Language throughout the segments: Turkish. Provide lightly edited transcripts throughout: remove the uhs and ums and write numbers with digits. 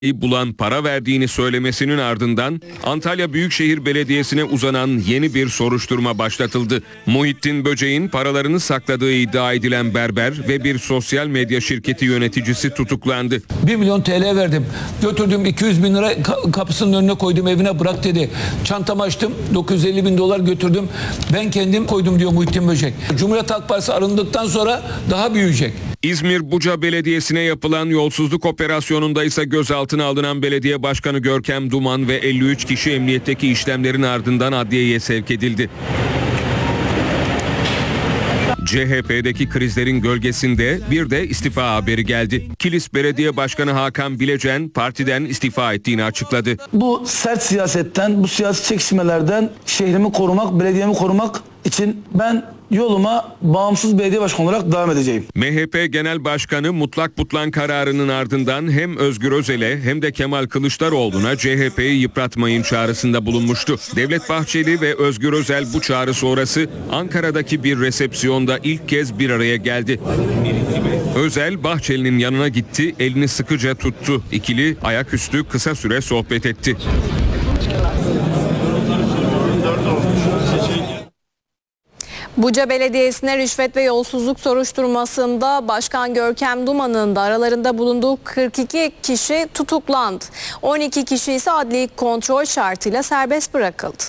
bulan para verdiğini söylemesinin ardından Antalya Büyükşehir Belediyesi'ne uzanan yeni bir soruşturma başlatıldı. Muhittin Böceğin paralarını sakladığı iddia edilen berber ve bir sosyal medya şirketi yöneticisi tutuklandı. 1 milyon TL verdim. Götürdüm 200 bin lira kapısının önüne koydum, evine bırak dedi. Çantamı açtım, 950 bin dolar götürdüm. Ben kendim koydum diyor Muhittin Böcek. Cumhuriyet Halk Partisi alındıktan sonra daha büyüyecek. İzmir Buca Belediyesi'ne yapılan yolsuzluk operasyonunda ise gözaltına alınan belediye başkanı Görkem Duman ve 53 kişi emniyetteki işlemlerin ardından adliyeye sevk edildi. CHP'deki krizlerin gölgesinde bir de istifa haberi geldi. Kilis Belediye Başkanı Hakan Bilecen partiden istifa ettiğini açıkladı. Bu sert siyasetten, bu siyasi çekişmelerden şehrimi korumak, belediyemi korumak için ben yoluma bağımsız belediye başkanı olarak devam edeceğim. MHP Genel Başkanı mutlak butlan kararının ardından hem Özgür Özel'e hem de Kemal Kılıçdaroğlu'na CHP'yi yıpratmayın çağrısında bulunmuştu. Devlet Bahçeli ve Özgür Özel bu çağrı sonrası Ankara'daki bir resepsiyonda ilk kez bir araya geldi. Özel Bahçeli'nin yanına gitti, elini sıkıca tuttu. İkili ayaküstü kısa süre sohbet etti. Buca Belediyesi'ne rüşvet ve yolsuzluk soruşturmasında Başkan Görkem Duman'ın da aralarında bulunduğu 42 kişi tutuklandı. 12 kişi ise adli kontrol şartıyla serbest bırakıldı.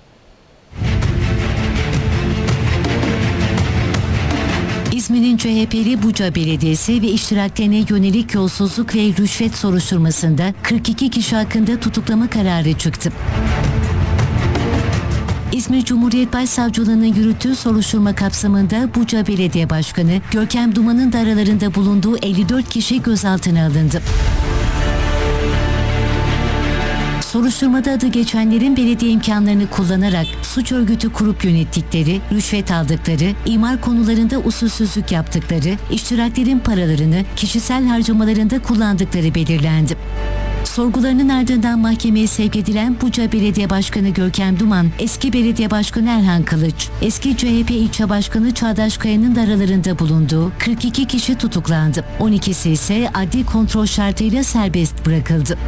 İzmir'in CHP'li Buca Belediyesi ve iştiraklerine yönelik yolsuzluk ve rüşvet soruşturmasında 42 kişi hakkında tutuklama kararı çıktı. İzmir Cumhuriyet Başsavcılığı'nın yürüttüğü soruşturma kapsamında Buca Belediye Başkanı Görkem Duman'ın da aralarında bulunduğu 54 kişi gözaltına alındı. Soruşturmada adı geçenlerin belediye imkanlarını kullanarak suç örgütü kurup yönettikleri, rüşvet aldıkları, imar konularında usulsüzlük yaptıkları, iştiraklerin paralarını kişisel harcamalarında kullandıkları belirlendi. Sorgularının ardından mahkemeye sevk edilen Buca Belediye Başkanı Görkem Duman, eski Belediye Başkanı Erhan Kılıç, eski CHP İlçe Başkanı Çağdaş Kaya'nın da aralarında bulunduğu 42 kişi tutuklandı. 12'si ise adli kontrol şartıyla serbest bırakıldı.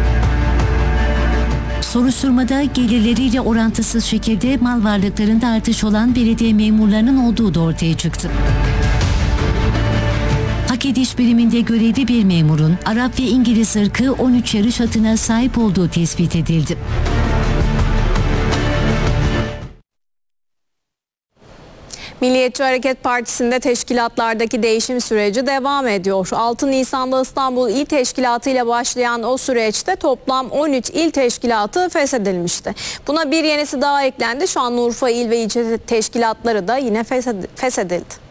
Soruşturmada gelirleriyle orantısız şekilde mal varlıklarında artış olan belediye memurlarının olduğu da ortaya çıktı. Hak ediş biriminde görevli bir memurun Arap ve İngiliz ırkı 13 yarış atına sahip olduğu tespit edildi. Milliyetçi Hareket Partisi'nde teşkilatlardaki değişim süreci devam ediyor. 6 Nisan'da İstanbul İl Teşkilatı ile başlayan o süreçte toplam 13 il teşkilatı feshedilmişti. Buna bir yenisi daha eklendi. Şanlıurfa il ve ilçe teşkilatları da yine feshedildi.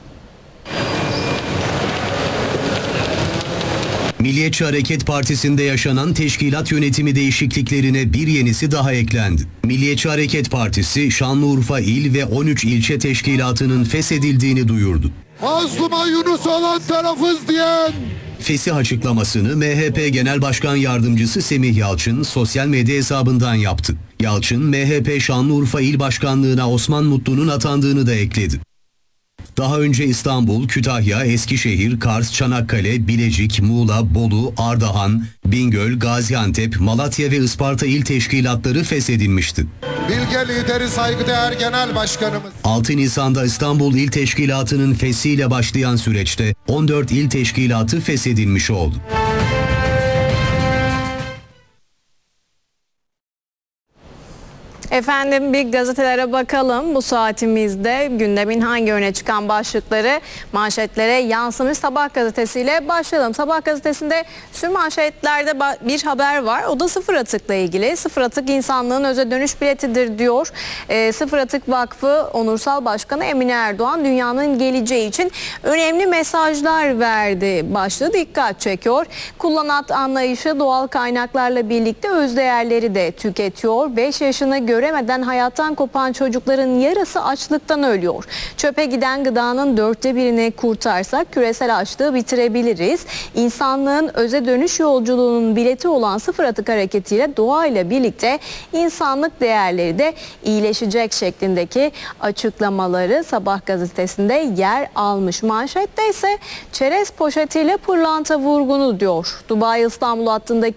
Milliyetçi Hareket Partisi'nde yaşanan teşkilat yönetimi değişikliklerine bir yenisi daha eklendi. Milliyetçi Hareket Partisi, Şanlıurfa il ve 13 ilçe teşkilatının feshedildiğini duyurdu. Mazluma Yunus olan tarafız diyen... Fesih açıklamasını MHP Genel Başkan Yardımcısı Semih Yalçın sosyal medya hesabından yaptı. Yalçın, MHP Şanlıurfa İl Başkanlığı'na Osman Mutlu'nun atandığını da ekledi. Daha önce İstanbul, Kütahya, Eskişehir, Kars, Çanakkale, Bilecik, Muğla, Bolu, Ardahan, Bingöl, Gaziantep, Malatya ve Isparta il teşkilatları feshedilmişti. Bilge lideri saygıdeğer genel başkanımız. 6 Nisan'da İstanbul İl Teşkilatı'nın feshiyle başlayan süreçte 14 il teşkilatı feshedilmiş oldu. Efendim bir gazetelere bakalım. Bu saatimizde gündemin hangi öne çıkan başlıkları manşetlere yansımış. Sabah gazetesiyle başlayalım. Sabah gazetesinde sürmanşetlerde bir haber var. O da sıfır atıkla ilgili. Sıfır atık insanlığın öze dönüş biletidir diyor. Sıfır Atık Vakfı Onursal Başkanı Emine Erdoğan dünyanın geleceği için önemli mesajlar verdi. Başlığı dikkat çekiyor. Kullanat anlayışı doğal kaynaklarla birlikte özdeğerleri de tüketiyor. 5 yaşına göre göremeden hayattan kopan çocukların yarısı açlıktan ölüyor. Çöpe giden gıdanın 1/4'ünü kurtarsak küresel açlığı bitirebiliriz. İnsanlığın öze dönüş yolculuğunun bileti olan Sıfır Atık hareketiyle doğayla birlikte insanlık değerleri de iyileşecek şeklindeki açıklamaları Sabah gazetesinde yer almış. Manşette ise çerez poşetiyle pırlanta vurgunu diyor. Dubai İstanbul hattındaki